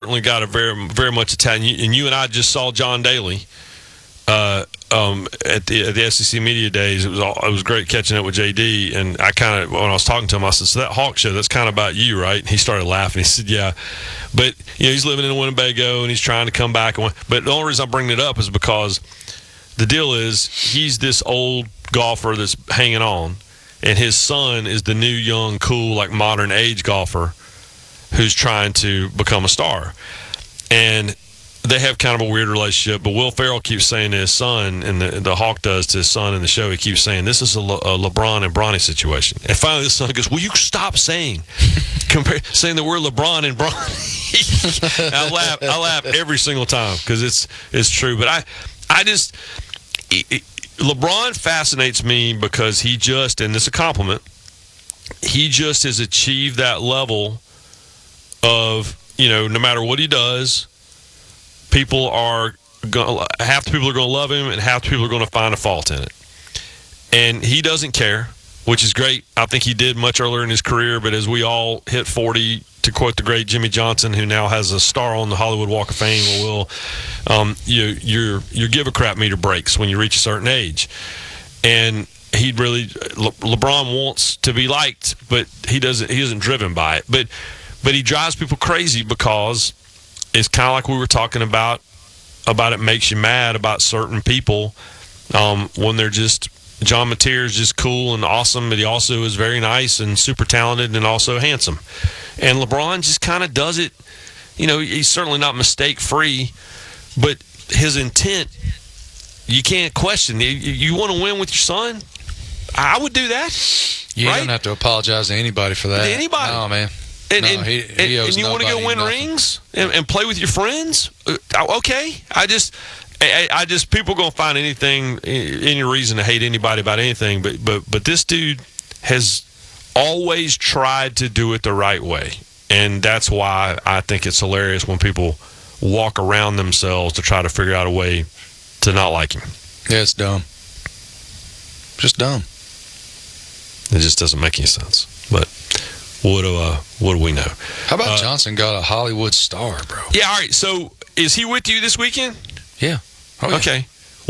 certainly got a very much a talent. And you and I just saw John Daly at the SEC Media Days. It was great catching up with JD. And I kind of, when I was talking to him, I said, "So that Hawk show, that's kind of about you, right?" And he started laughing. He said, "Yeah, but he's living in Winnebago and he's trying to come back." But the only reason I'm bringing it up is because the deal is he's this old golfer that's hanging on, and his son is the new, young, cool, like modern age golfer who's trying to become a star. And they have kind of a weird relationship, but Will Ferrell keeps saying to his son, and the Hawk does to his son in the show, he keeps saying, this is a LeBron and Bronny situation. And finally the son goes, will you stop saying that we're LeBron and Bronny? I laugh every single time because it's true. But LeBron fascinates me because he just, and this is a compliment, he just has achieved that level of, no matter what he does, half the people are going to love him and half the people are going to find a fault in it. And he doesn't care, which is great. I think he did much earlier in his career, but as we all hit 40, to quote the great Jimmy Johnson, who now has a star on the Hollywood Walk of Fame, your give a crap meter breaks when you reach a certain age. And LeBron wants to be liked, but he isn't driven by it. But he drives people crazy because it's kind of like we were talking about it makes you mad about certain people when they're just, John Mateer is just cool and awesome, but he also is very nice and super talented and also handsome. And LeBron just kind of does it, he's certainly not mistake-free, but his intent, you can't question. You want to win with your son? I would do that. You right? don't have to apologize to anybody for that. To anybody. No, man. And owes you want to go win nothing. rings and play with your friends? Okay. I just people gonna find any reason to hate anybody about anything. But this dude has always tried to do it the right way, and that's why I think it's hilarious when people walk around themselves to try to figure out a way to not like him. Yeah, it's dumb. Just dumb. It just doesn't make any sense. But what do we know? How about Johnson got a Hollywood star, bro? Yeah, all right. So is he with you this weekend? Yeah. Oh, yeah. Okay.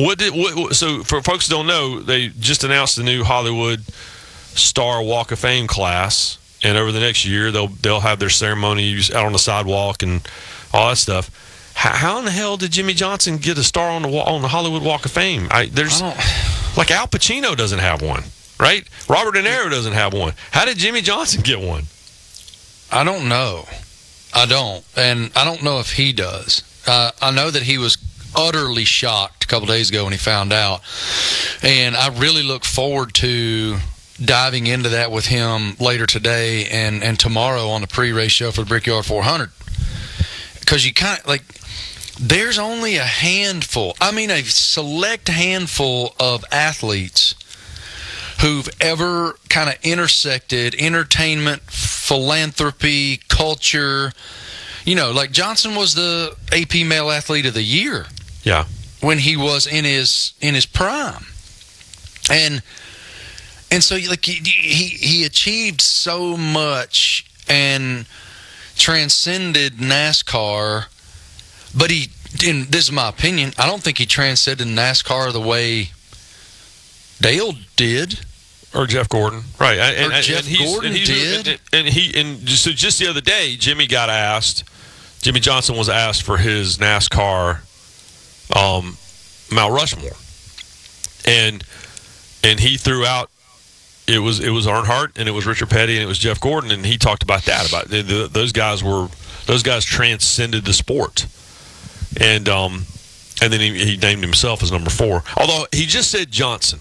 So for folks who don't know, they just announced the new Hollywood Star Walk of Fame class, and over the next year they'll have their ceremonies out on the sidewalk and all that stuff. How in the hell did Jimmy Johnson get a star on the Hollywood Walk of Fame? Like Al Pacino doesn't have one, right? Robert De Niro doesn't have one. How did Jimmy Johnson get one? I don't know. And I don't know if he does. I know that he was utterly shocked a couple days ago when he found out, and I really look forward to diving into that with him later today and tomorrow on the pre-race show for the Brickyard 400, because you kind of there's only a select handful of athletes who've ever kind of intersected entertainment, philanthropy, culture. Like Johnson was the AP Male Athlete of the Year. Yeah. When he was in his prime. And so he achieved so much and transcended NASCAR, but and this is my opinion, I don't think he transcended NASCAR the way Dale did. Or Jeff Gordon, right? Jeff Gordon did. So just the other day, Jimmy Johnson was asked for his NASCAR Mount Rushmore, and he threw out it was Earnhardt and it was Richard Petty and it was Jeff Gordon, and he talked about that those guys transcended the sport, and then he named himself as number 4. Although he just said Johnson.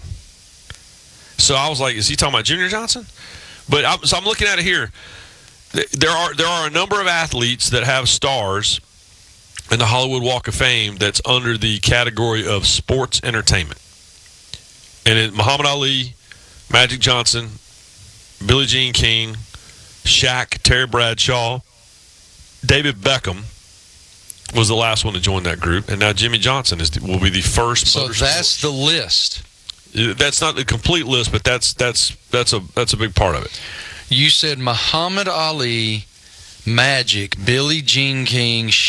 So I was like, is he talking about Junior Johnson? But I'm looking at it here. There are a number of athletes that have stars in the Hollywood Walk of Fame that's under the category of sports entertainment. And Muhammad Ali, Magic Johnson, Billie Jean King, Shaq, Terry Bradshaw, David Beckham was the last one to join that group, and now Jimmy Johnson will be the first. So that's the list. That's not the complete list, but that's a big part of it. You said Muhammad Ali, Magic, Billie Jean King,